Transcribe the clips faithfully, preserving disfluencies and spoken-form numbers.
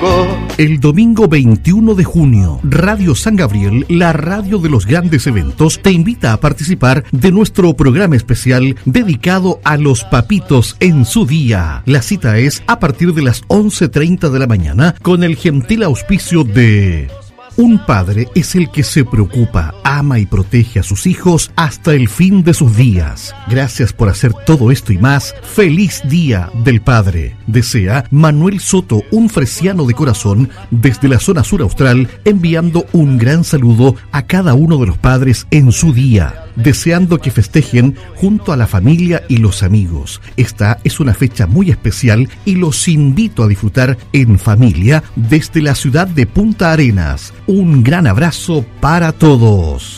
amigo. El domingo veintiuno de junio, Radio San Gabriel, la radio de los grandes eventos, te invita a participar de nuestro programa especial dedicado a los papitos en su día. La cita es a partir de las once treinta de la mañana con el gentil auspicio de... Un padre es el que se preocupa, ama y protege a sus hijos hasta el fin de sus días. Gracias por hacer todo esto y más. ¡Feliz Día del Padre! Desea Manuel Soto, un fresiano de corazón, desde la zona sur austral, enviando un gran saludo a cada uno de los padres en su día, deseando que festejen junto a la familia y los amigos. Esta es una fecha muy especial y los invito a disfrutar en familia desde la ciudad de Punta Arenas. Un gran abrazo para todos.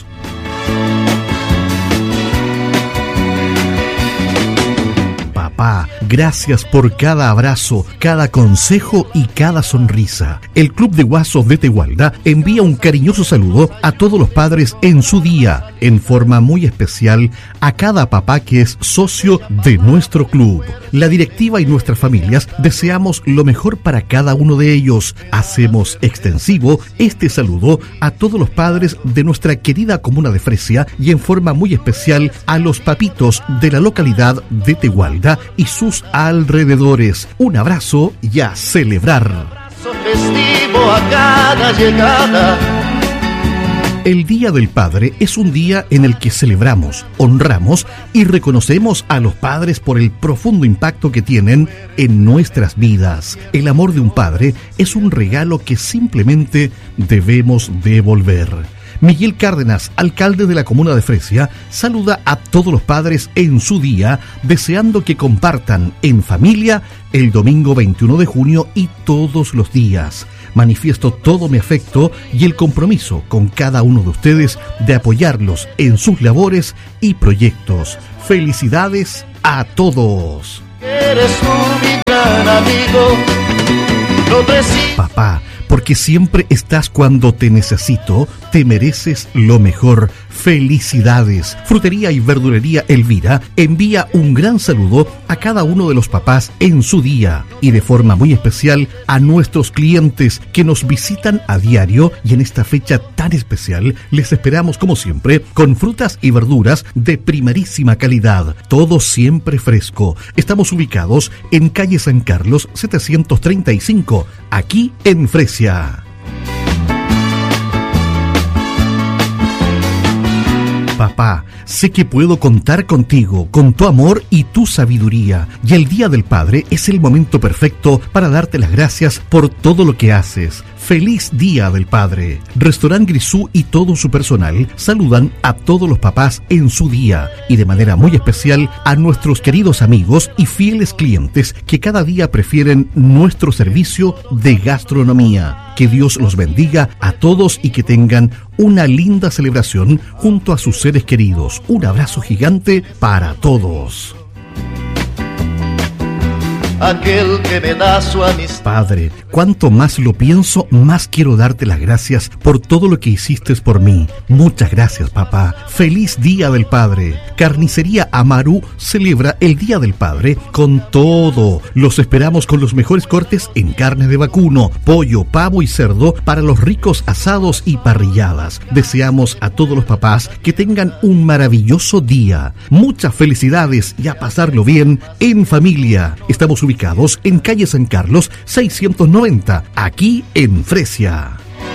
Papá, gracias por cada abrazo, cada consejo y cada sonrisa. El Club de Guasos de Tegualda envía un cariñoso saludo a todos los padres en su día, en forma muy especial a cada papá que es socio de nuestro club. La directiva y nuestras familias deseamos lo mejor para cada uno de ellos. Hacemos extensivo este saludo a todos los padres de nuestra querida comuna de Fresia y en forma muy especial a los papitos de la localidad de Tegualda y sus alrededores. Un abrazo y a celebrar. Festivo a cada llegada. El Día del Padre es un día en el que celebramos, honramos y reconocemos a los padres por el profundo impacto que tienen en nuestras vidas. El amor de un padre es un regalo que simplemente debemos devolver. Miguel Cárdenas, alcalde de la comuna de Fresia, saluda a todos los padres en su día, deseando que compartan en familia el domingo veintiuno de junio y todos los días. Manifiesto todo mi afecto y el compromiso con cada uno de ustedes de apoyarlos en sus labores y proyectos. Felicidades a todos. Eres un gran amigo. No preciso. Papá, porque siempre estás cuando te necesito, te mereces lo mejor. Felicidades. Frutería y Verdulería Elvira envía un gran saludo a cada uno de los papás en su día y de forma muy especial a nuestros clientes que nos visitan a diario, y en esta fecha tan especial les esperamos como siempre con frutas y verduras de primerísima calidad, todo siempre fresco. Estamos ubicados en calle San Carlos setecientos treinta y cinco, aquí en Fresia. Papá, sé que puedo contar contigo, con tu amor y tu sabiduría, y el Día del Padre es el momento perfecto para darte las gracias por todo lo que haces. ¡Feliz Día del Padre! Restaurant Grisú y todo su personal saludan a todos los papás en su día y de manera muy especial a nuestros queridos amigos y fieles clientes que cada día prefieren nuestro servicio de gastronomía. Que Dios los bendiga a todos y que tengan una linda celebración junto a sus seres queridos. Un abrazo gigante para todos. Aquel que me da su amistad. Padre, cuanto más lo pienso, más quiero darte las gracias por todo lo que hiciste por mí. Muchas gracias, papá. Feliz Día del Padre. Carnicería Amaru celebra el Día del Padre con todo. Los esperamos con los mejores cortes en carne de vacuno, pollo, pavo y cerdo para los ricos asados y parrilladas. Deseamos a todos los papás que tengan un maravilloso día. Muchas felicidades y a pasarlo bien en familia. Estamos ubicados en calle San Carlos seiscientos noventa, aquí en Fresia.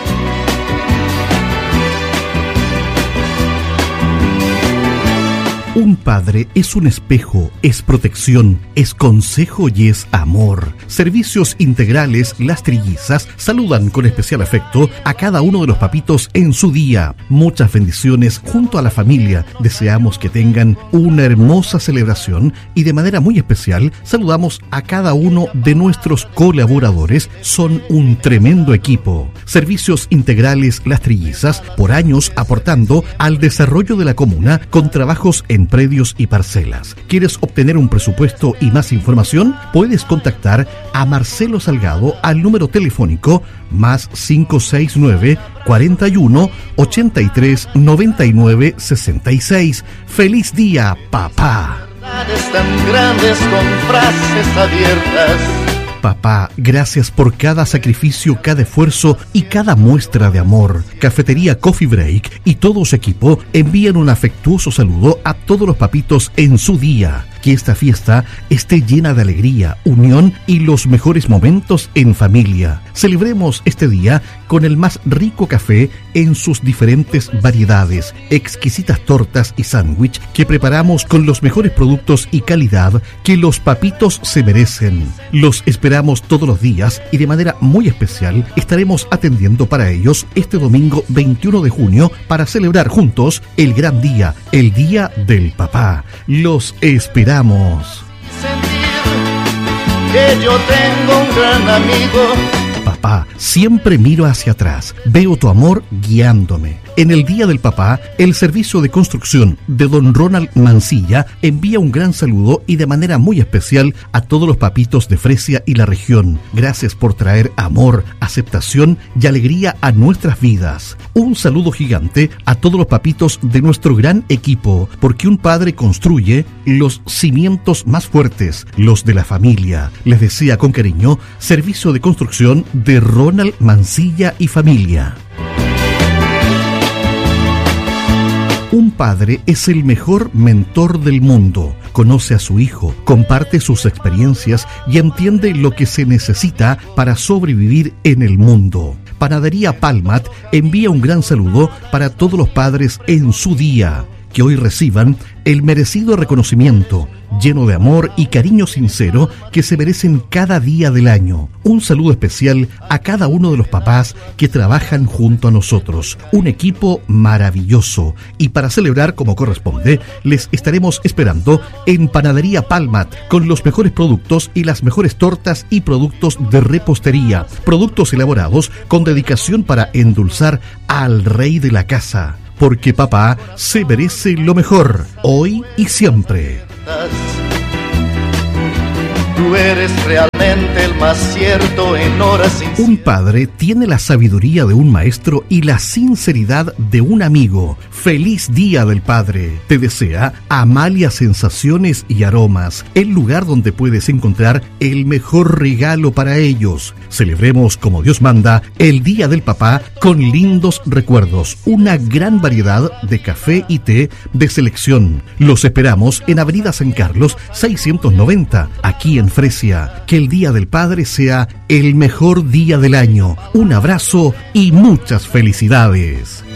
Un padre es un espejo, es protección, es consejo y es amor. Servicios Integrales Las Trillizas saludan con especial afecto a cada uno de los papitos en su día. Muchas bendiciones junto a la familia. Deseamos que tengan una hermosa celebración y de manera muy especial saludamos a cada uno de nuestros colaboradores. Son un tremendo equipo. Servicios Integrales Las Trillizas, por años aportando al desarrollo de la comuna con trabajos en predios y parcelas. ¿Quieres obtener un presupuesto y más información? Puedes contactar a Marcelo Salgado al número telefónico más cinco seis nueve, cuarenta y uno, ochenta y tres, noventa y nueve, sesenta y seis. ¡Feliz día, papá! Tan grandes con frases abiertas. Papá, gracias por cada sacrificio, cada esfuerzo y cada muestra de amor. Cafetería Coffee Break y todo su equipo envían un afectuoso saludo a todos los papitos en su día. Que esta fiesta esté llena de alegría, unión y los mejores momentos en familia. Celebremos este día con el más rico café en sus diferentes variedades, exquisitas tortas y sándwich que preparamos con los mejores productos y calidad que los papitos se merecen. Los esperamos todos los días y de manera muy especial estaremos atendiendo para ellos este domingo veintiuno de junio para celebrar juntos el gran día, el Día del Papá. Los esperamos. Sentir que yo tengo un gran amigo. Papá, siempre miro hacia atrás, veo tu amor guiándome. En el Día del Papá, el Servicio de Construcción de don Ronald Mancilla envía un gran saludo y de manera muy especial a todos los papitos de Fresia y la región. Gracias por traer amor, aceptación y alegría a nuestras vidas. Un saludo gigante a todos los papitos de nuestro gran equipo, porque un padre construye los cimientos más fuertes, los de la familia. Les desea con cariño Servicio de Construcción de Ronald Mancilla y familia. Un padre es el mejor mentor del mundo. Conoce a su hijo, comparte sus experiencias y entiende lo que se necesita para sobrevivir en el mundo. Panadería Palmat envía un gran saludo para todos los padres en su día. Que hoy reciban el merecido reconocimiento, lleno de amor y cariño sincero que se merecen cada día del año. Un saludo especial a cada uno de los papás que trabajan junto a nosotros. Un equipo maravilloso. Y para celebrar como corresponde, les estaremos esperando en Panadería Palmat con los mejores productos y las mejores tortas y productos de repostería. Productos elaborados con dedicación para endulzar al rey de la casa. Porque papá se merece lo mejor, hoy y siempre. Tú eres realmente el más cierto en horas inciertas. Un padre tiene la sabiduría de un maestro y la sinceridad de un amigo. ¡Feliz Día del Padre! Te desea Amalia Sensaciones y Aromas, el lugar donde puedes encontrar el mejor regalo para ellos. Celebremos como Dios manda el Día del Papá con lindos recuerdos, una gran variedad de café y té de selección. Los esperamos en Avenida San Carlos seiscientos noventa, aquí en Fresia. Que el Día del Padre sea el mejor día del año. Un abrazo y muchas felicidades.